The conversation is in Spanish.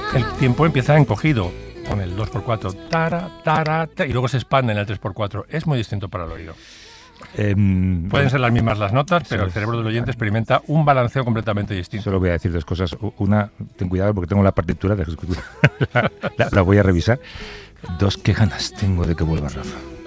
el tiempo empieza encogido con el 2x4, y luego se expande en el 3x4. Es muy distinto para el oído. Pueden ser las mismas las notas, pero el cerebro del oyente experimenta un balanceo completamente distinto. Solo voy a decir dos cosas. Una, ten cuidado porque tengo la partitura de la voy a revisar. Dos, qué ganas tengo de que vuelva Rafa.